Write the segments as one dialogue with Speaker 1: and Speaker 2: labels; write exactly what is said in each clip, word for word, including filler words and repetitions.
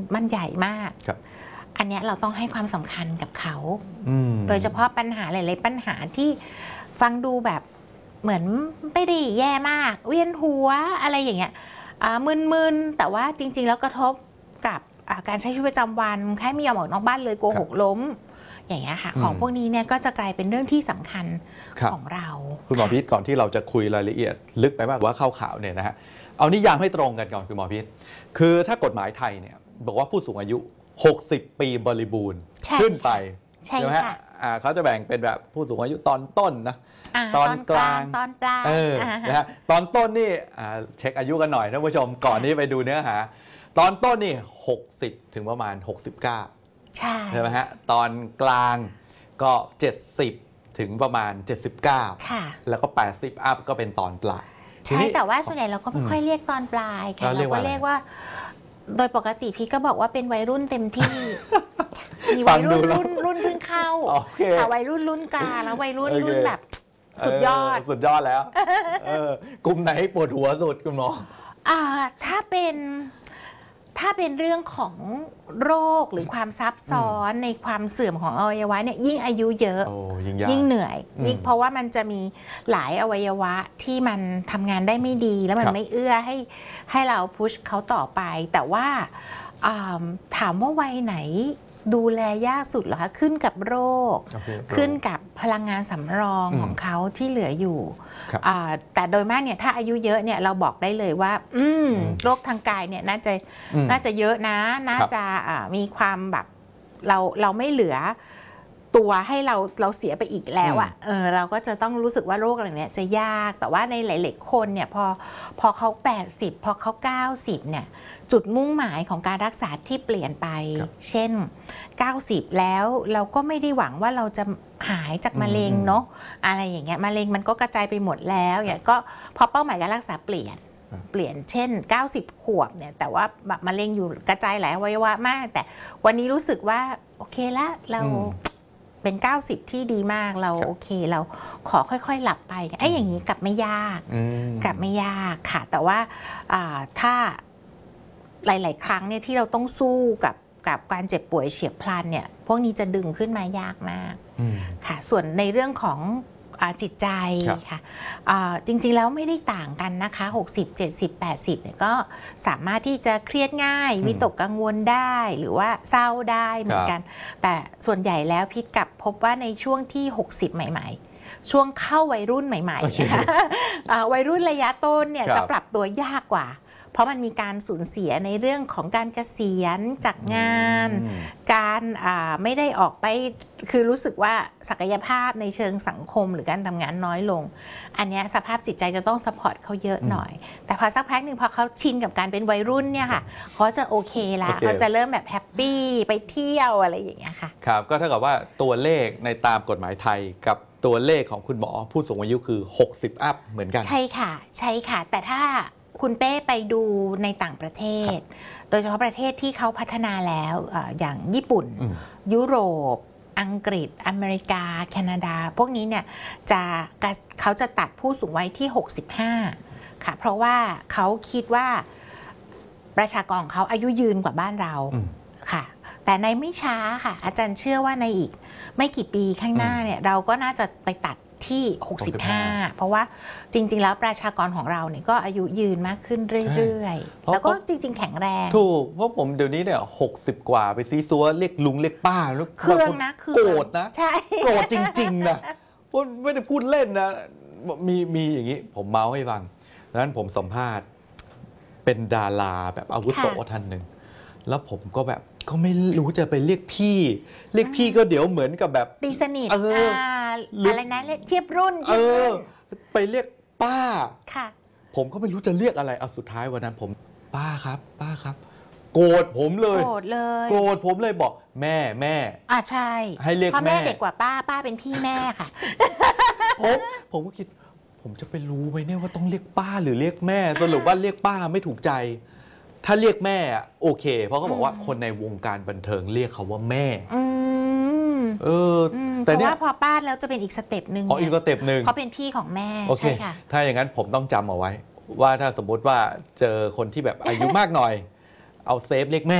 Speaker 1: มันใหญ่มากอันนี้เราต้องให้ความสำคัญกับเขาโดยเฉพาะปัญหาหลายๆปัญหาที่ฟังดูแบบเหมือนไม่ได้แย่มากเวียนหัวอะไรอย่างเงี้ยมึนๆแต่ว่าจริงๆแล้วกระทบกับการใช้ชีวิตประจำวันแค่ไม่ยอมออกนอกบ้านเลยโกหกล้มอย่างเงี้ยค่ะของพวกนี้เนี่ยก็จะกลายเป็นเรื่องที่สำคัญของเรา
Speaker 2: คุณหมอพิษก่อนที่เราจะคุยรายละเอียดลึกไปมากว่าเข้าข่าวเนี่ยนะฮะเอานิยามให้ตรงกันก่อนคุณหมอพิษคือถ้ากฎหมายไทยเนี่ยบอกว่าผู้สูงอายุหกสิบปีบริบูรณ์ขึ้นไป
Speaker 1: ใช่ไหมฮะ
Speaker 2: เขาจะแบ่งเป็นแบบผู้สูงอายุตอนต้นนะ
Speaker 1: ตอนกลางตอนปลาย
Speaker 2: เออนะฮะตอนต้นนี่เช็คอายุกันหน่อยท่านผู้ชมก่อนนี้ไปดูเนื้อหาตอนต้นนี่หกสิบถึงประมาณหกสิบเก้า
Speaker 1: ใช่
Speaker 2: ใช่ไหมฮะตอนกลางก็เจ็ดสิบถึงประมาณเจ็ดสิบเก้า
Speaker 1: ค่ะ
Speaker 2: แล้วก็แปดสิบอัพก็เป็นตอนปลาย
Speaker 1: ใช่แต่ว่าส่วนใหญ่เราก็ไม่ค่อยเรียกตอนปลายค่ะเราก็เรียกว่าโดยปกติพี่ก็บอกว่าเป็นวัยรุ่นเต็มที่มีวัยรุ่นรุ่นรุ่นเพิ่งเข้าค่ะวัยรุ่นรุ่นกลางแล้ววัยรุ่นรุ่นแบบสุดยอด
Speaker 2: สุดยอดแล้วกลุ่มไหนปวดหัวสุดคุณหมอ
Speaker 1: อ่าถ้าเป็นถ้าเป็นเรื่องของโรคหรือความซับซ้อนในความเสื่อมของอวัยวะเนี่ยยิ่งอายุเยอะยิ่งเหนื่อยยิ่งเพราะว่ามันจะมีหลายอวัยวะที่มันทำงานได้ไม่ดีแล้วมันไม่เอื้อให้ให้เราพุชเขาต่อไปแต่ว่าถามว่าวัยไหนดูแลยากสุดเหรอคะขึ้นกับโรค okay, ขึ้นกับพลังงานสำรองของเขาที่เหลืออยู่แต่โดยมากเนี่ยถ้าอายุเยอะเนี่ยเราบอกได้เลยว่าโรคทางกายเนี่ยน่าจะน่าจะเยอะนะน่าจะมีความแบบเราเราไม่เหลือตัวให้เราเราเสียไปอีกแล้วอ่ะเออเราก็จะต้องรู้สึกว่าโรคอะไรเนี้ยจะยากแต่ว่าในหลายๆคนเนี่ยพอพอเขาแปดสิบพอเขาเก้าสิบเนี่ยจุดมุ่งหมายของการรักษาที่เปลี่ยนไปเช่นเก้าสิบแล้วเราก็ไม่ได้หวังว่าเราจะหายจากมะเร็งเนาะอะไรอย่างเงี้ยมะเร็งมันก็กระจายไปหมดแล้วเนี่ยก็พอเป้าหมายการรักษาเปลี่ยนเปลี่ยนเช่นเก้าสิบขวบเนี่ยแต่ว่ามะเร็งอยู่กระจายหลายอวัยวะมากแต่วันนี้รู้สึกว่าโอเคละเราเป็นเก้าสิบที่ดีมากเราโอเคเราขอค่อยๆหลับไปไอ้อย่างนี้กลับไม่ยากกลับไม่ยากค่ะแต่ว่าถ้าหลายๆครั้งเนี่ยที่เราต้องสู้กับกับการเจ็บป่วยเฉียบพลันเนี่ยพวกนี้จะดึงขึ้นมายากมากค่ะส่วนในเรื่องของจิตใจค่ะจริงๆแล้วไม่ได้ต่างกันนะคะหกสิบ เจ็ดสิบ แปดสิบเนี่ยก็สามารถที่จะเครียดง่ายวิตกกังวลได้หรือว่าเศร้าได้เหมือนกันแต่ส่วนใหญ่แล้วพิษกับพบว่าในช่วงที่หกสิบใหม่ๆช่วงเข้าวัยรุ่นใหม่ๆวัยรุ่นระยะต้นเนี่ยจะปรับตัวยากกว่าเพราะมันมีการสูญเสียในเรื่องของการเกษียณจากงานการไม่ได้ออกไปคือรู้สึกว่าศักยภาพในเชิงสังคมหรือการทำงานน้อยลงอันนี้สภาพจิตใจจะต้องซัพพอร์ตเขาเยอะหน่อยแต่พอสักพักหนึ่งพอเขาชินกับการเป็นวัยรุ่นเนี่ยค่ะเขาจะโอเคละเขาจะเริ่มแบบแฮปปี้ไปเที่ยวอะไรอย่างเงี้ยค่ะ
Speaker 2: ครับก็เท่ากับว่าตัวเลขในตามกฎหมายไทยกับตัวเลขของคุณหมอผู้สูงอายุคือหกสิบอัพเหมือนกัน
Speaker 1: ใช่ค่ะใช่ค่ะแต่ถ้าคุณเป้ไปดูในต่างประเทศโดยเฉพาะประเทศที่เขาพัฒนาแล้วอย่างญี่ปุ่นยุโรปอังกฤษอเมริกาแคนาดาพวกนี้เนี่ยจะเขาจะตัดผู้สูงวัยที่หกสิบห้าค่ะเพราะว่าเขาคิดว่าประชากรของเขาอายุยืนกว่าบ้านเราค่ะแต่ในไม่ช้าค่ะอาจารย์เชื่อว่าในอีกไม่กี่ปีข้างหน้าเนี่ยเราก็น่าจะไปตัดที่หกสิบห้าเพราะว่าจริงๆแล้วประชากรของเราเนี่ยก็อายุยืนมากขึ้นเรื่อยๆแล้วก็จริงๆแข็งแรง
Speaker 2: ถูกเพราะผมเดี๋ยวนี้เนี่ยหกสิบกว่าไปซีซัวเรียกลุงเรียกป้าแล้ว
Speaker 1: เครื่องนะคือ
Speaker 2: โกรธนะ
Speaker 1: ใช่
Speaker 2: โกรธจริงๆนะไม่ได้พูดเล่นนะมีมีอย่างนี้ผมเมาให้ฟังดังนั้นผมสัมภาษณ์เป็นดาราแบบอาวุโสท่านหนึ่งแล้วผมก็แบบก็ไม่รู้จะไปเรียกพี่เรียกพี่ก็เดี๋ยวเหมือนกับแบบ
Speaker 1: ตีสนิทอะไรนะเรียกเทียบรุ่น
Speaker 2: เออไปเรียกป้า
Speaker 1: ค่ะ
Speaker 2: ผมก็ไม่รู้จะเรียกอะไรเอาสุดท้ายวันนั้นผมป้าครับป้าครับโกรธผมเลย
Speaker 1: โกรธเลย
Speaker 2: โกรธผมเลยบอกแม่แม่
Speaker 1: อ่ะใช่
Speaker 2: ให้เรียกแม่
Speaker 1: เพราะแม่เด็กกว่าป้าป้าเป็นพี่แม่ค่ะ
Speaker 2: ผมผมก็คิดผมจะไปรู้ไหมเนี่ยว่าต้องเรียกป้าหรือเรียกแม่สรุปว่าเรียกป้าไม่ถูกใจถ้าเรียกแม่โอเคเพราะเขาบอกว่าคนในวงการบันเทิงเรียกเขาว่าแม่เออ
Speaker 1: แต่ว่าพอป้าแล้วจะเป็นอีกสเต็ปหนึ่ง
Speaker 2: อ๋ออีกสเต็ปหนึ่ง
Speaker 1: เขาเป็นพี่ของแม่
Speaker 2: ใช่ค่ะถ้าอย่างนั้นผมต้องจำเอาไว้ว่าถ้าสมมติว่าเจอคนที่แบบอายุมากหน่อยเอาเซฟเรียกแม่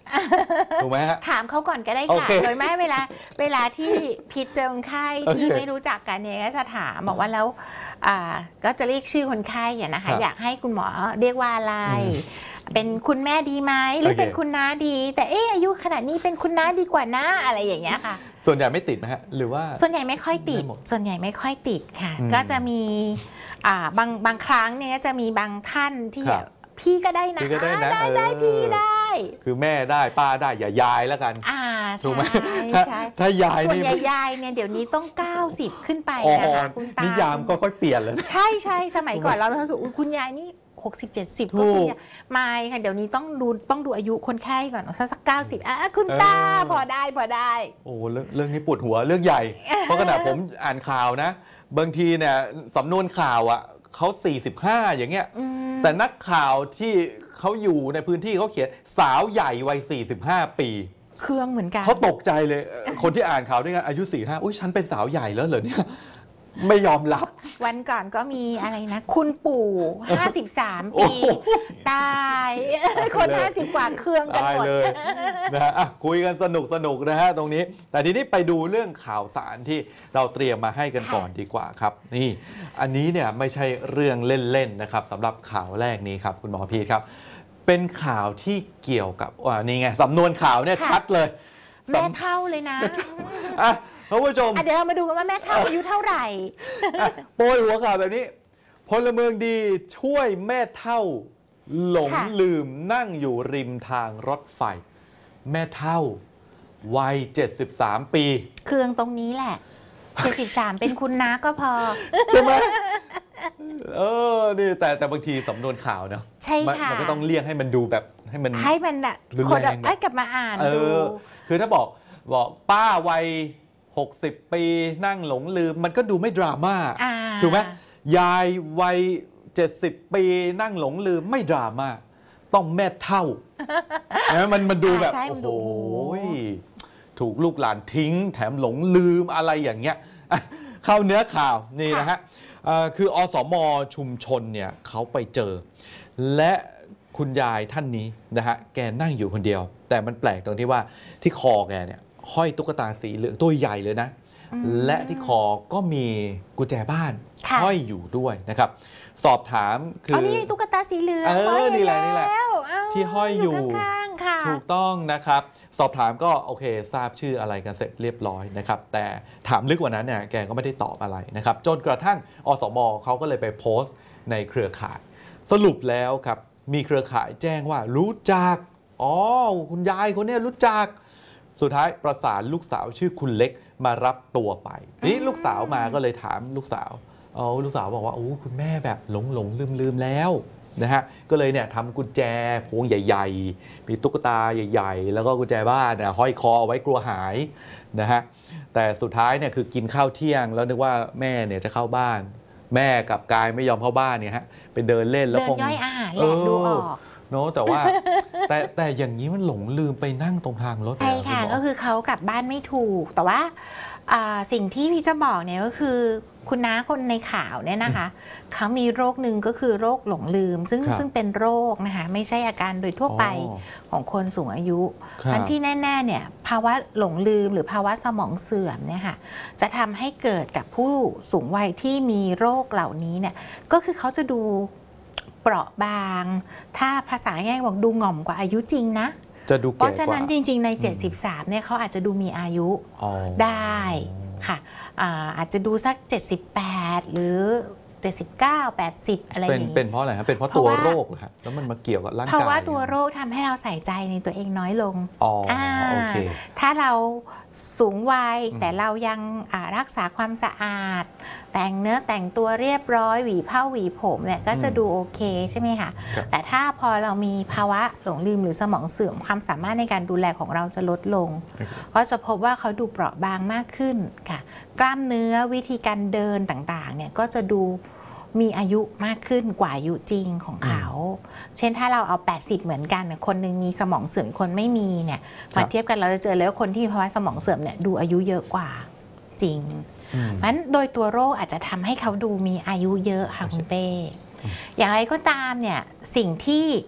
Speaker 2: ถูกไหมฮะ
Speaker 1: ถามเขาก่อนก็ได้ค่ะโดยไม่เวลาเวลาที่พิจเจอคนไข้ที่ไม่รู้จักกันเนี่ยก็จะถามบอกว่าแล้วก็จะเรียกชื่อคนไข้อะนะคะอยากให้คุณหมอเรียกว่าอะไรเป็นคุณแม่ดีไหมหรือเป็นคุณน้าดีแต่เอออายุขนาดนี้เป็นคุณน้าดีกว่านะอะไรอย่างเงี้ยค่ะ
Speaker 2: ส่วนใหญ่ไม่ติดไหมฮะหรือว่า
Speaker 1: ส่วนใหญ่ไม่ค่อยติดส่วนใหญ่ไม่ค่อยติดค่ะก็จะมีบางบางครั้งเนี่ยจะมีบางท่านที่พี่ก็ได้นะได้ได้ได้พี่ได้
Speaker 2: คือแม่ได้ป้าได้อย่ายายแล้วกัน
Speaker 1: อ่า
Speaker 2: ถูกไหม
Speaker 1: ใช่
Speaker 2: ถ้ายาย
Speaker 1: ส่วนยายเนี่ยเดี๋ยวนี้ต้องเก้าสิบขึ้นไปนะคะคุณตา
Speaker 2: นิยามก็ค่อยเปลี่ยนเลย
Speaker 1: ใช่ใช่สมัยก่อนเราเราสูคุณยายนี่หกสิบเจ็ดสิบก็คุณยายไม่ค่ะเดี๋ยวนี้ต้องดูต้องดูอายุคนไข้ก่อนสักเก้าสิบอ่ะคุณตาพอได้พอได้
Speaker 2: โอ้เรื่องเรื่องนี้ปวดหัวเรื่องใหญ่เพราะขณะผมอ่านข่าวนะบางทีเนี่ยสำนวนข่าวอ่ะเขาสี่สิบห้าอย่างเงี้ยแต่นักข่าวที่เขาอยู่ในพื้นที่เขาเขียนสาวใหญ่วัยสี่สิบห้าปี
Speaker 1: เครื่องเหมือนกัน
Speaker 2: เขาตกใจเลยคนที่อ่านข่าวด้วยกันอายุสี่สิบห้าอุ้ยฉันเป็นสาวใหญ่แล้วเหรอเนี่ยไม่ยอมรับ
Speaker 1: วันก่อนก็มีอะไรนะคุณปู่ห้าสิบสามปีตายคนห้าสิบกว่าเครื่องกันหมด
Speaker 2: เลยนะฮะคุยกันสนุกสนุกนะฮะตรงนี้แต่ทีนี้ไปดูเรื่องข่าวสารที่เราเตรียมมาให้กันก่อนดีกว่าครับนี่อันนี้เนี่ยไม่ใช่เรื่องเล่นๆนะครับสำหรับข่าวแรกนี้ครับคุณหมอพีครับเป็นข่าวที่เกี่ยวกับว่านี่ไงสำนวนข่าวเนี่ยชัดเลย
Speaker 1: แม่เท่าเลยนะ
Speaker 2: อ่ะท่านผู้ชม
Speaker 1: เดี๋ยวเรามาดูกันว่าแม่เท่าอายุเท่าไหร่
Speaker 2: โปรยหัวข่าวแบบนี้พลเมืองดีช่วยแม่เท่าหลงลืมนั่งอยู่ริมทางรถไฟแม่เท่าวัยเจ็ดสิบสามปี
Speaker 1: เครื่องตรงนี้แหละเจ็ดสิบสามเป็นคุณน้าก็พอ
Speaker 2: ใช่ไหมเออนี่แต่แต่บางทีสำนวนข่าวเนาะ
Speaker 1: ใช่ค่ะ
Speaker 2: มันก็ต้องเรียกให้มันดูแบบให้มัน
Speaker 1: ให้มันแบบคนแบบให้กลับมาอ่านดู
Speaker 2: คือถ้าบอกบอกป้าวัยหกสิบปีนั่งหลงลืมมันก็ดูไม่ดราม่าถูกไหมยายวัยเจ็ดสิบปีนั่งหลงลืมไม่ดราม่าต้องแม่เท่านะมันมันดูแบบโอ้โหถูกลูกหลานทิ้งแถมหลงลืมอะไรอย่างเงี้ยเข้าเนื้อข่าวนี่นะฮะคืออสม.ชุมชนเนี่ยเขาไปเจอและคุณยายท่านนี้นะฮะแกนั่งอยู่คนเดียวแต่มันแปลกตรงที่ว่าที่คอแกเนี่ยห้อยตุ๊กตาสีเหลืองตัวใหญ่เลยนะและที่คอก็มีกุญแจบ้านห้อยอยู่ด้วยนะครับสอบถามคือ
Speaker 1: เอานี่ตุ๊กตาสีเหลือง
Speaker 2: เออนี่แหละนี่แหละที่ห้อยอยู่ถูกต้องนะครับสอบถามก็โอเคทราบชื่ออะไรกันเสร็จเรียบร้อยนะครับแต่ถามลึกกว่านั้นเนี่ยแกก็ไม่ได้ตอบอะไรนะครับจนกระทั่งอสม.เขาก็เลยไปโพสต์ในเครือข่ายสรุปแล้วครับมีเครือข่ายแจ้งว่ารู้จักอ๋อคุณยายคนนี้รู้จักสุดท้ายประสานลูกสาวชื่อคุณเล็กมารับตัวไปนี่ลูกสาวมาก็เลยถามลูกสาวอ๋อลูกสาวบอกว่าโอ้คุณแม่แบบหลงหลงลืมลืมแล้วนะฮะก็เลยเนี่ยทำกุญแจพวงใหญ่ๆมีตุ๊กตาใหญ่ๆแล้วก็กุญแจบ้านห้อยคอเอาไว้กลัวหายนะฮะแต่สุดท้ายเนี่ยคือกินข้าวเที่ยงแล้วนึกว่าแม่เนี่ยจะเข้าบ้านแม่กับกายไม่ยอมเข้าบ้านเนี่ยฮะไปเดินเล่นแล้วคง
Speaker 1: เดินย่อยอาหารแหละดูออก
Speaker 2: เนาะแต่ว่าแต่แต่อย่างนี้มันหลงลืมไปนั่งตรงทางรถ
Speaker 1: ใช่ค่ะก็คือเขากลับบ้านไม่ถูกแต่ว่าสิ่งที่พี่จะบอกเนี่ยก็คือคุณน้าคนในข่าวเนี่ยนะคะเขามีโรคหนึ่งก็คือโรคหลงลืมซึ่งซึ่งเป็นโรคนะคะไม่ใช่อาการโดยทั่วไปของคนสูงอายุอันที่แน่ๆเนี่ยภาวะหลงลืมหรือภาวะสมองเสื่อมเนี่ยค่ะจะทำให้เกิดกับผู้สูงวัยที่มีโรคเหล่านี้เนี่ยก็คือเขาจะดูเปราะบางถ้าภาษาง่ายบอกดูหง่อมกว่าอายุจริงนะ
Speaker 2: จะดู
Speaker 1: เพราะฉะนั้นจริงๆในเจ็ดสิบสามเนี่ยเขาอาจจะดูมีอายุได้ค่ะอาจจะดูสักเจ็ดสิบแปดหรือเจ็ดสิบเก้า แปดสิบอะไรอย่างนี้
Speaker 2: เป็นเพราะอะไรครับเป็นเพราะตัวโรคเหรอครับแล้วมันมาเกี่ยวกับร่างกาย
Speaker 1: เพราะว่าตัวโรคทำให้เราใส่ใจในตัวเองน้อยลง
Speaker 2: อ๋อโอเค
Speaker 1: ถ้าเราสูงวัยแต่เรายังรักษาความสะอาดแต่งเนื้อแต่งตัวเรียบร้อยหวีผ้าหวีผมเนี่ยก็จะดูโอเคใช่ไหมคะแต่ถ้าพอเรามีภาวะหลงลืมหรือสมองเสื่อมความสามารถในการดูแลของเราจะลดลงก็จะพบว่าเขาดูเปราะบางมากขึ้นค่ะกล้ามเนื้อวิธีการเดินต่างๆเนี่ยก็จะดูมีอายุมากขึ้นกว่าอายุจริงของเขาเช่นถ้าเราเอาแปดสิบเหมือนกันคนนึงมีสมองเสื่อมคนไม่มีเนี่ยมาเทียบกันเราจะเจอแล้วคนที่มีภาวะสมองเสื่อมเนี่ยดูอายุเยอะกว่าจริงเพราะฉะนั้นโดยตัวโรคอาจจะทำให้เขาดูมีอายุเยอะค่ะคุณเป้อย่างไรก็ตามเนี่ยสิ่งที่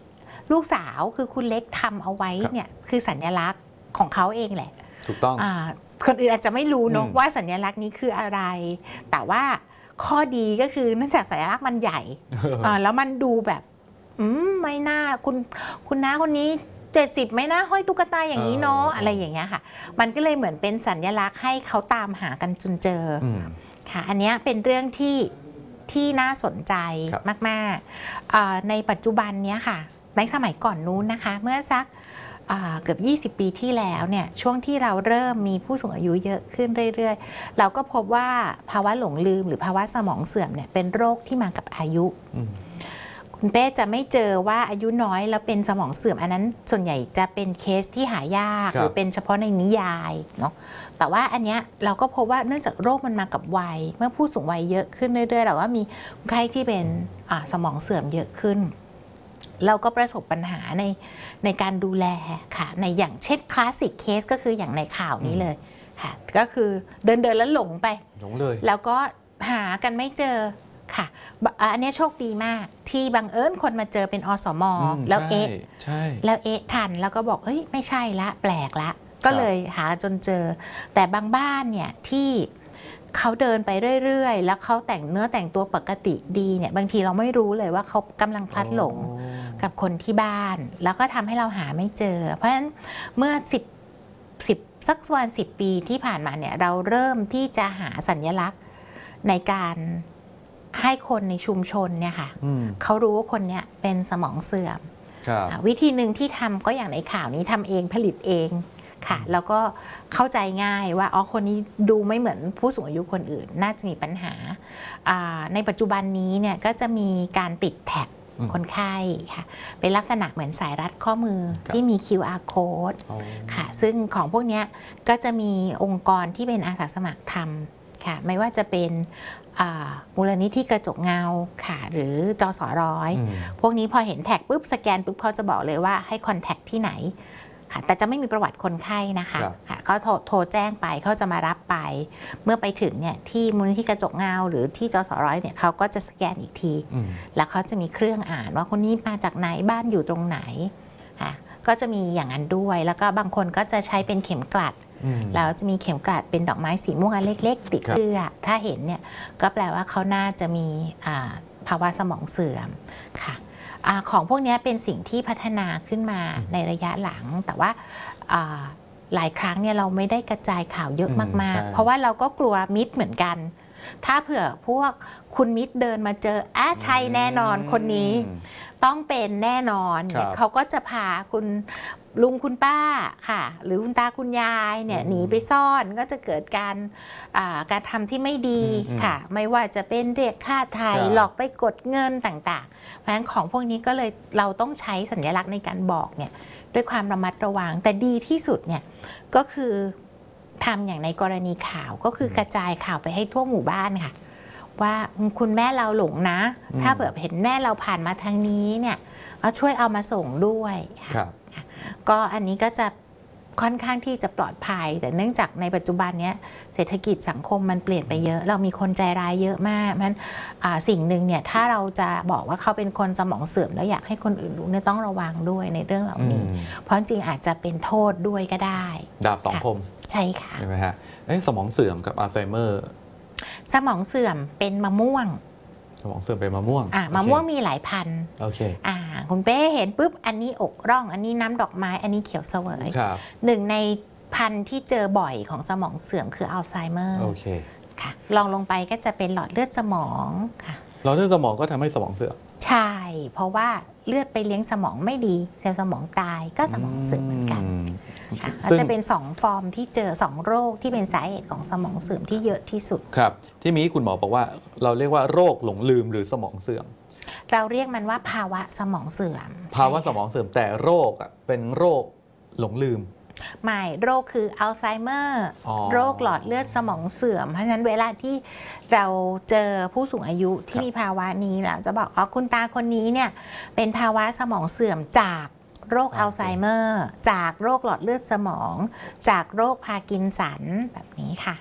Speaker 1: ลูกสาวคือคุณเล็กทำเอาไว้เนี่ยคือสัญลักษณ์ของเขาเองแหละ
Speaker 2: ถูกต้อง
Speaker 1: อ่าคนอื่นอาจจะไม่รู้เนอะว่าสัญลักษณ์นี้คืออะไร แต่ว่าข้อดีก็คือเนื่องจากสัญลักษณ์มันใหญ่ แล้วมันดูแบบอืมไม่น่าคุณคุณน้าคนนี้เจ็ดสิบไม่น่าห้อยตุ๊กตาอย่างนี้เนาะอะไรอย่างเงี้ยค่ะมันก็เลยเหมือนเป็นสัญลักษณ์ให้เขาตามหากันจนเจอค่ะอันนี้เป็นเรื่องที่ที่น่าสนใจมากๆในปัจจุบันเนี้ยค่ะในสมัยก่อนนู้นนะคะเมื่อสักเกือบยี่สิบปีที่แล้วเนี่ยช่วงที่เราเริ่มมีผู้สูงอายุเยอะขึ้นเรื่อยๆเราก็พบว่าภาวะหลงลืมหรือภาวะสมองเสื่อมเนี่ยเป็นโรคที่มากับอายุคุณเป้จะไม่เจอว่าอายุน้อยแล้วเป็นสมองเสื่อมอันนั้นส่วนใหญ่จะเป็นเคสที่หายากหรือเป็นเฉพาะในนิยายเนาะแต่ว่าอันเนี้ยเราก็พบว่าเนื่องจากโรคมันมากับวัยเมื่อผู้สูงวัยเยอะขึ้นเรื่อยๆแต่ว่ามีคนไข้ที่เป็นสมองเสื่อมเยอะขึ้นเราก็ประสบปัญหาในในการดูแลค่ะในอย่างเช่นคลาสสิกเคสก็คืออย่างในข่าวนี้เลยค่ะก็คือเดินเดินแล้วหลงไป
Speaker 2: หลงเลย
Speaker 1: แล้วก็หากันไม่เจอค่ะอันนี้โชคดีมากที่บังเอิญคนมาเจอเป็นอสมแล้วเอ๊ะแล้วเอ๊ะทันแล้วก็บอกเฮ้ยไม่ใช่ละแปลกละก็เลยหาจนเจอแต่บางบ้านเนี่ยที่เขาเดินไปเรื่อยๆแล้วเขาแต่งเนื้อแต่งตัวปกติดีเนี่ยบางทีเราไม่รู้เลยว่าเขากำลังพลัดหลงกับคนที่บ้านแล้วก็ทำให้เราหาไม่เจอเพราะฉะนั้นเมื่อสิบสิบสักวันสิบปีที่ผ่านมาเนี่ยเราเริ่มที่จะหาสัญลักษณ์ในการให้คนในชุมชนเนี่ยค่ะเขารู้ว่าคนเนี้ยเป็นสมองเสื่อมวิธีหนึ่งที่ทำก็อย่างในข่าวนี้ทำเองผลิตเองค่ะแล้วก็เข้าใจง่ายว่าอ๋อคนนี้ดูไม่เหมือนผู้สูงอายุคนอื่นน่าจะมีปัญหาในปัจจุบันนี้เนี่ยก็จะมีการติดแท็กคนไข้ค่ะเป็นลักษณะเหมือนสายรัดข้อมือที่มี คิว อาร์ code ค่ะซึ่งของพวกนี้ก็จะมีองค์กรที่เป็นอาสาสมัครทำค่ะไม่ว่าจะเป็นมูลนิธิกระจกเงาค่ะหรือจสร้อยพวกนี้พอเห็นแท็กปุ๊บสแกนปุ๊บเขาจะบอกเลยว่าให้คอนแทคที่ไหนค่ะแต่จะไม่มีประวัติคนไข้นะคะค่ะก็โทรโทรแจ้งไปเขาจะมารับไปเมื่อไปถึงเนี่ยที่มูลนิธิกระจกเงาหรือที่จสร้อยเนี่ยเขาก็จะสแกนอีกทีแล้วเขาจะมีเครื่องอ่านว่าคนนี้มาจากไหนบ้านอยู่ตรงไหนค่ะก็จะมีอย่างนั้นด้วยแล้วก็บางคนก็จะใช้เป็นเข็มกลัดแล้วจะมีเข็มกลัดเป็นดอกไม้สีม่วงอันเล็กๆติดเสื้อถ้าเห็นเนี่ยก็แปลว่าเขาน่าจะมีภาวะสมองเสื่อมค่ะของพวกนี้เป็นสิ่งที่พัฒนาขึ้นมาในระยะหลังแต่ว่าหลายครั้งเนี่ยเราไม่ได้กระจายข่าวเยอะมากๆเพราะว่าเราก็กลัวมิตรเหมือนกันถ้าเผื่อพวกคุณมิตรเดินมาเจออ่ะใช่แน่นอนคนนี้ต้องเป็นแน่นอนเขาก็จะพาคุณลุงคุณป้าค่ะหรือคุณตาคุณยายเนี่ยหนีไปซ่อนก็จะเกิดการการทำที่ไม่ดีค่ะไม่ว่าจะเป็นเรียกค่าไถ่หลอกไปกดเงินต่างๆเพราะฉะนั้นของพวกนี้ก็เลยเราต้องใช้สัญลักษณ์ในการบอกเนี่ยด้วยความระมัดระวังแต่ดีที่สุดเนี่ยก็คือทำอย่างในกรณีข่าวก็คือกระจายข่าวไปให้ทั่วหมู่บ้านค่ะว่าคุณแม่เราหลงนะถ้าเผื่อเห็นแม่เราผ่านมาทางนี้เนี่ยก็ช่วยเอามาส่งด้วยครับก็อันนี้ก็จะค่อนข้างที่จะปลอดภัยแต่เนื่องจากในปัจจุบันนี้เศรษฐกิจสังคมมันเปลี่ยนไปเยอะเรามีคนใจร้ายเยอะมากมันสิ่งหนึ่งเนี่ยถ้าเราจะบอกว่าเขาเป็นคนสมองเสื่อมแล้วอยากให้คนอื่นรู้เนี่ยต้องระวังด้วยในเรื่องเหล่านี้เพราะจริงอาจจะเป็นโทษด้วยก็ได้
Speaker 2: ดาบสองคม
Speaker 1: ใช่ค่ะ
Speaker 2: ใช่ไหมฮะสมองเสื่อมกับอัลไซเมอร์
Speaker 1: สมองเสื่อมเป็นมะม่วง
Speaker 2: สมองเสื่อมเป็นมะม่วง
Speaker 1: อ่ามะม่วงมีหลายพันธุ์
Speaker 2: โอเค
Speaker 1: อ่าคุณเป้เห็นปุ๊บอันนี้อกร่องอันนี้น้ำดอกไม้อันนี้เขียวเสวย
Speaker 2: ครับ
Speaker 1: หนึ่งในพันธุ์ที่เจอบ่อยของสมองเสื่อมคืออัลไซเมอร์
Speaker 2: โอเค
Speaker 1: ค่ะลองลงไปก็จะเป็นหลอดเลือดสมองค่ะ
Speaker 2: หลอดเลือดสมองก็ทำให้สมองเสื่อม
Speaker 1: ใช่เพราะว่าเลือดไปเลี้ยงสมองไม่ดีเซลล์สมองตายก็สมองเสื่อมเหมือนกันก็จะเป็นสองฟอร์มที่เจอสองโรคที่เป็นสาเหตุของสมองเสื่อมที่เยอะที่สุด
Speaker 2: ครับที่มีคุณหมอบอกว่าเราเรียกว่าโรคหลงลืมหรือสมองเสื่อม
Speaker 1: เราเรียกมันว่าภาวะสมองเสื่อม
Speaker 2: ภาวะสมองเสื่อมแต่โรคเป็นโรคหลงลืม
Speaker 1: ไม่โรคคืออัลไซเมอร์โรคหลอดเลือดสมองเสื่อมเพราะฉะนั้นเวลาที่เราเจอผู้สูงอายุที่มีภาวะนี้เราจะบอกอ๋อคุณตาคนนี้เนี่ยเป็นภาวะสมองเสื่อมจากโรคอัลไซเมอร์จากโรคหลอดเลือดสมองจากโรคพาร์กินสันแบบนี้ค่ะ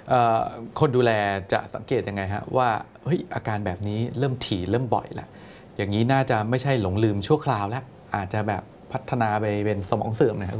Speaker 1: คน
Speaker 2: ดูแลจะสังเกตยังไงฮะว่าเฮ้ยอาการแบบนี้เริ่มถี่เริ่มบ่อยแล้วอย่างนี้น่าจะไม่ใช่หลงลืมชั่วคราวแล้วอาจจะแบบพัฒนาไปเป็นสมองเสื่อมนะครับ